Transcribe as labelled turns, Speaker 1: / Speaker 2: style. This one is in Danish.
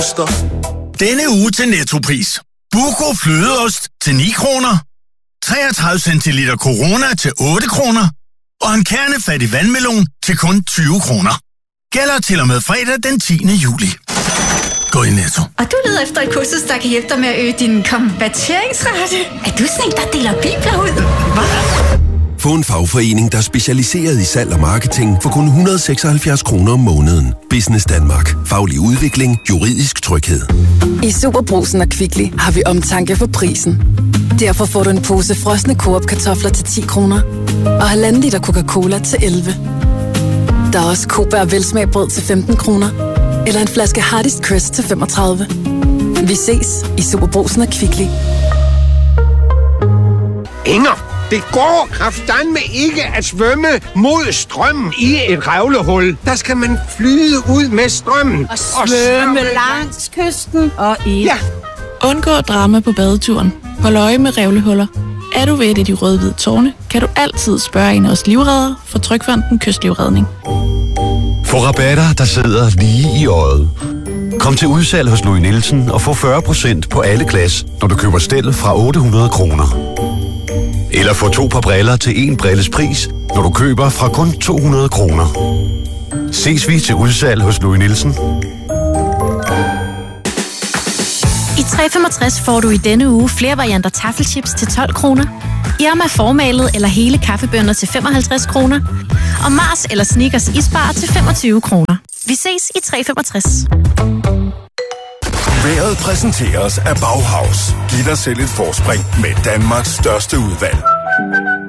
Speaker 1: oster.
Speaker 2: Denne uge til Nettopris. Buco flødeost til 9 kroner. 33 centiliter Corona til 8 kroner. Og en kernefattig vandmelon til kun 20 kroner. Gælder til og med fredag den 10. juli. Gå i Netto.
Speaker 3: Og du leder efter et kursus, der kan hjælpe dig med at øge din konverteringsrate. Er du sådan en, der deler bibler ud? Hvad?
Speaker 1: Få en fagforening, der er specialiseret i salg og marketing for kun 176 kroner om måneden. Business Danmark. Faglig udvikling. Juridisk tryghed.
Speaker 4: I SuperBrugsen og Kvickly har vi omtanke for prisen. Derfor får du en pose frosne Coop-kartofler til 10 kroner. Og 1,5 liter Coca-Cola til 11. Der er også Coop og velsmagbrød til 15 kroner. Eller en flaske Hardest Crest til 35. Vi ses i SuperBrugsen og Kvickly.
Speaker 5: Inger, det går kraftedeme ikke at svømme mod strømmen i et revlehul. Der skal man flyde ud med strømmen.
Speaker 6: Og svømme langs kysten og i.
Speaker 5: Ja.
Speaker 7: Undgå drama på badeturen. Hold øje med revlehuller. Er du ved et af de røde-hvide tårne, kan du altid spørge en af os livreddere for Trygfonden Kystlivredning.
Speaker 8: Få rabatter, der sidder lige i øjet. Kom til udsalg hos Louis Nielsen og få 40% på alle glas, når du køber stel fra 800 kroner. Eller få 2 par briller til 1 brilles pris, når du køber fra kun 200 kroner. Ses vi til udsalg hos Louis Nielsen.
Speaker 9: I 365 får du i denne uge flere varianter taffelchips til 12 kroner. Irma formalet eller hele kaffebønner til 55 kroner. Og Mars eller Snickers isbar til 25 kroner. Vi ses i 365.
Speaker 10: Vejret præsenteres af Bauhaus. Giv dig selv et forspring med Danmarks største udvalg.